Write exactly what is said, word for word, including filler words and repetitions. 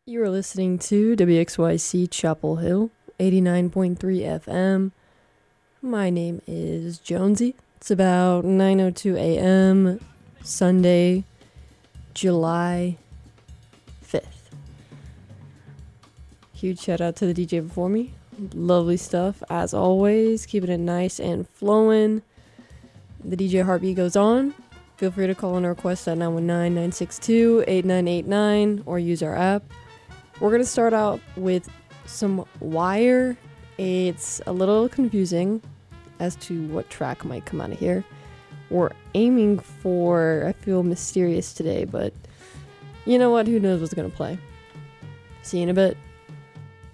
You are listening to W X Y C Chapel Hill, eighty-nine point three F M. My name is Jonesy. It's about nine oh two a m Sunday, July fifth. Huge shout out to the D J before me. Lovely stuff, as always. Keeping it nice and flowing. The D J heartbeat goes on. Feel free to call in a request at nine one nine, nine six two, eight nine eight nine or use our app. We're going to start out with some Wire. It's a little confusing as to what track might come out of here. We're aiming for, I feel mysterious today, but you know what? Who knows what's going to play. See you in a bit.